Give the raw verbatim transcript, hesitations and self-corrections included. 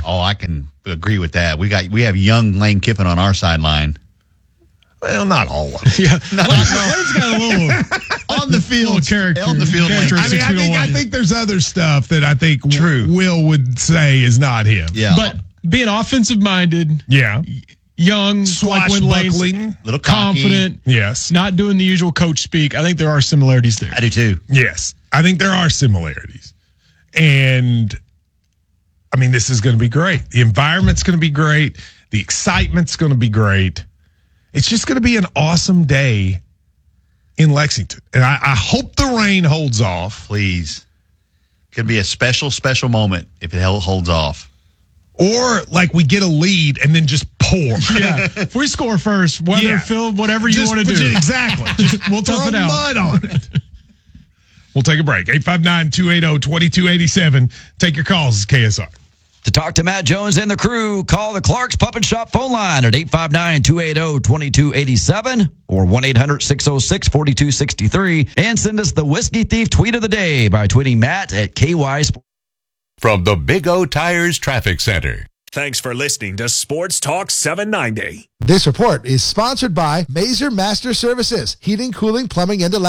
Oh, I can agree with that. We got we have young Lane Kiffin on our sideline. Well, not all of them. Yeah, Lane's got a little on the field character. On the field, I mean, I think I think there's other stuff that I think True. Will would say is not him. Yeah, but being offensive minded. Yeah. Young, swashbuckling, little confident. Yes. Not doing the usual coach speak. I think there are similarities there. I do too. Yes. I think there are similarities. And I mean, this is going to be great. The environment's going to be great. The excitement's going to be great. It's just going to be an awesome day in Lexington. And I, I hope the rain holds off. Please. Could be a special, special moment if it holds off. Or like we get a lead and then just pour. Yeah. If we score first, weather, Yeah. fill, whatever you Just- want to do. Exactly. Just, we'll tough Throw it out. mud on it. We'll take a break. eight five nine, two eight zero, two two eight seven. Take your calls. It's K S R. To talk to Matt Jones and the crew, call the Clark's Pup and Shop phone line at eight five nine, two eight zero, two two eight seven or one eight hundred, six oh six, four two six three. And send us the Whiskey Thief tweet of the day by tweeting Matt at K Y Sports. From the Big O Tires Traffic Center. Thanks for listening to Sports Talk seven ninety. This report is sponsored by Mazer Master Services, heating, cooling, plumbing, and electric.